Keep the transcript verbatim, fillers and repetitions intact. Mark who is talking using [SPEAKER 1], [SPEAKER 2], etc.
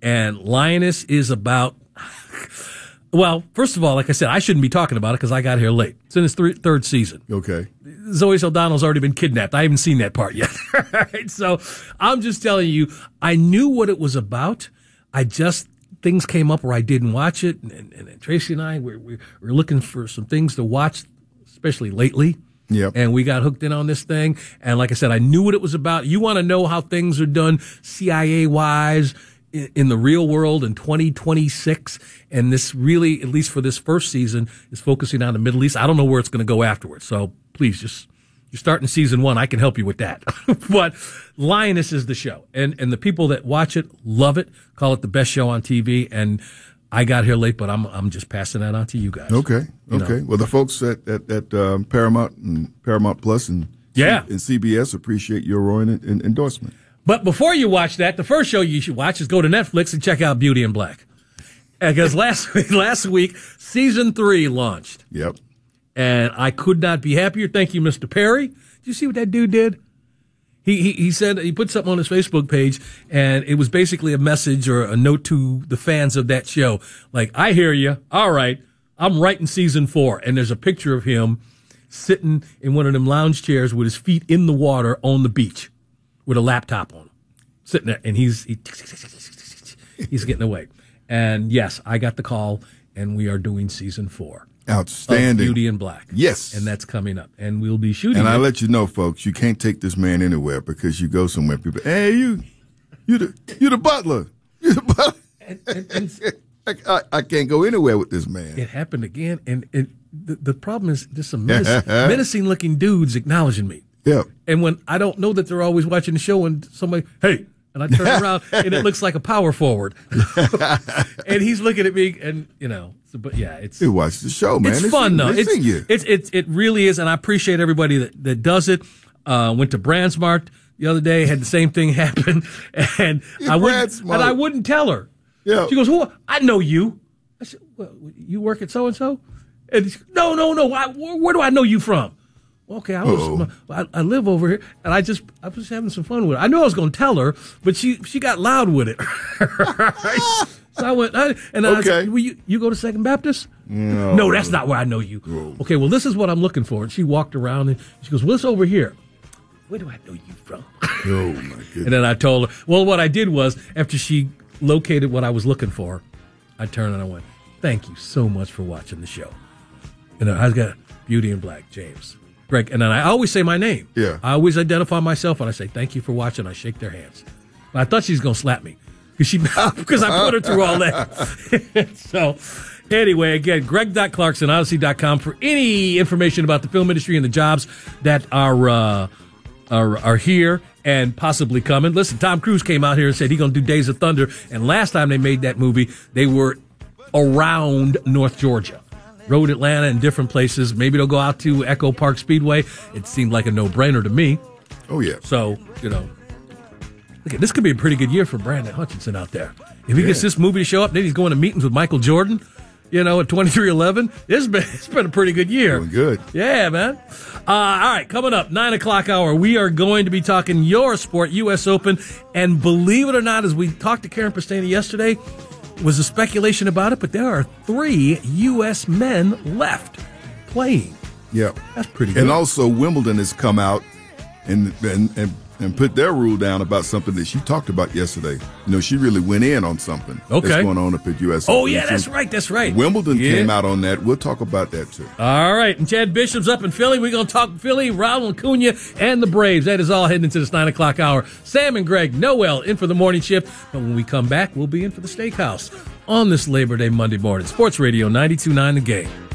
[SPEAKER 1] And Lioness is about, well, first of all, like I said, I shouldn't be talking about it because I got here late. It's in its th- third season.
[SPEAKER 2] Okay.
[SPEAKER 1] Zoe Saldana's already been kidnapped. I haven't seen that part yet. Right? So I'm just telling you, I knew what it was about. I just, things came up where I didn't watch it. And, and, and Tracy and I, we we were looking for some things to watch, especially lately.
[SPEAKER 2] Yep.
[SPEAKER 1] And we got hooked in on this thing. And like I said, I knew what it was about. You want to know how things are done C I A-wise in, in the real world in twenty twenty-six. And this really, at least for this first season, is focusing on the Middle East. I don't know where it's going to go afterwards. So please, just, you're starting season one. I can help you with that. But Lioness is the show. And, and the people that watch it love it, call it the best show on T V. And I got here late, but I'm I'm just passing that on to you guys.
[SPEAKER 2] Okay,
[SPEAKER 1] You
[SPEAKER 2] okay.
[SPEAKER 1] know.
[SPEAKER 2] Well, the folks at at, at um, Paramount and Paramount Plus and
[SPEAKER 1] Yeah.
[SPEAKER 2] and C B S appreciate your roaring en- en- endorsement.
[SPEAKER 1] But before you watch that, the first show you should watch is go to Netflix and check out Beauty in Black. Because last week, last week, season three launched.
[SPEAKER 2] Yep.
[SPEAKER 1] And I could not be happier. Thank you, Mister Perry. Did you see what that dude did? He, he, he said, he put something on his Facebook page, and it was basically a message or a note to the fans of that show. Like, I hear you. All right. I'm writing season four. And there's a picture of him sitting in one of them lounge chairs with his feet in the water on the beach with a laptop on him, sitting there. And he's, he, he's getting away. And yes, I got the call, and we are doing season four.
[SPEAKER 2] Outstanding.
[SPEAKER 1] Of Beauty in Black.
[SPEAKER 2] Yes.
[SPEAKER 1] And that's coming up. And we'll be shooting
[SPEAKER 2] And I
[SPEAKER 1] it.
[SPEAKER 2] let you know, folks, you can't take this man anywhere because you go somewhere. People, hey, you, you the, you the butler. You the butler.
[SPEAKER 1] And, and, and
[SPEAKER 2] I, I, I can't go anywhere with this man.
[SPEAKER 1] it happened again. And it, the, the problem is there's some menace, menacing looking dudes acknowledging me.
[SPEAKER 2] Yeah.
[SPEAKER 1] And when I don't know that they're always watching the show and somebody, hey, and I turn around and it looks like a power forward. And he's looking at me and, you know, so, but yeah, it's.
[SPEAKER 2] You watch the show, man.
[SPEAKER 1] It's
[SPEAKER 2] They
[SPEAKER 1] fun
[SPEAKER 2] see-
[SPEAKER 1] though.
[SPEAKER 2] they
[SPEAKER 1] It's,
[SPEAKER 2] see you.
[SPEAKER 1] it's it's it really is, and I appreciate everybody that, that does it. Uh, went to Brandsmart the other day, had the same thing happen, and
[SPEAKER 2] You're
[SPEAKER 1] I wouldn't
[SPEAKER 2] Brandsmart.
[SPEAKER 1] and I wouldn't tell her.
[SPEAKER 2] Yeah.
[SPEAKER 1] She goes, "Who? I know you." I said, well, "You work at so and so?" And she, no, no, no. I, where, where do I know you from? Well, okay, I was. I, I live over here, and I just I was having some fun with it. I knew I was going to tell her, but she she got loud with it. Right? So I went, I, and I
[SPEAKER 2] Okay.
[SPEAKER 1] said, well, you, you go to Second Baptist? No. no, that's not where I know you.
[SPEAKER 2] Oh.
[SPEAKER 1] Okay, well, this is what I'm looking for. And she walked around, and she goes, well, it's over here. Where do I know you from?
[SPEAKER 2] Oh, my goodness.
[SPEAKER 1] And then I told her, well, what I did was, after she located what I was looking for, I turned and I went, thank you so much for watching the show. And I got Beauty in Black, James. Greg, and then I always say my name.
[SPEAKER 2] Yeah.
[SPEAKER 1] I always identify myself, and I say, thank you for watching. I shake their hands. But I thought she was going to slap me. Because she, because I put her through all that. So, anyway, again, greg dot clarkson odyssey dot com for any information about the film industry and the jobs that are uh, are are here and possibly coming. Listen, Tom Cruise came out here and said he's going to do Days of Thunder. And last time they made that movie, they were around North Georgia. Road Atlanta and different places. Maybe they'll go out to Echo Park Speedway. It seemed like a no-brainer to me.
[SPEAKER 2] Oh, yeah.
[SPEAKER 1] So, you know. Look, this could be a pretty good year for Brandon Hutchinson out there. If he
[SPEAKER 2] Yeah.
[SPEAKER 1] gets this movie to show up, then he's going to meetings with Michael Jordan, you know, at twenty-three eleven. It's been, it's been a pretty good year.
[SPEAKER 2] Doing good.
[SPEAKER 1] Yeah, man. Uh, all right, coming up, nine o'clock hour, we are going to be talking your sport, U S Open. And believe it or not, as we talked to Karen Pastani yesterday, was a speculation about it, but there are three U S men left playing.
[SPEAKER 2] Yeah.
[SPEAKER 1] That's pretty good.
[SPEAKER 2] And also, Wimbledon has come out and and, and and put their rule down about something that she talked about yesterday. You know, she really went in on something
[SPEAKER 1] Okay.
[SPEAKER 2] that's going on up at U S
[SPEAKER 1] Oh,
[SPEAKER 2] Open.
[SPEAKER 1] yeah,
[SPEAKER 2] So
[SPEAKER 1] that's right, that's right.
[SPEAKER 2] Wimbledon
[SPEAKER 1] Yeah.
[SPEAKER 2] came out on that. We'll talk about that, too.
[SPEAKER 1] All right, and Chad Bishop's up in Philly. We're going to talk Philly, Ronald Acuna, and the Braves. That is all heading into this nine o'clock hour. Sam and Greg Noel in for the morning shift. But when we come back, we'll be in for the steakhouse on this Labor Day Monday morning. Sports Radio ninety-two point nine The Game.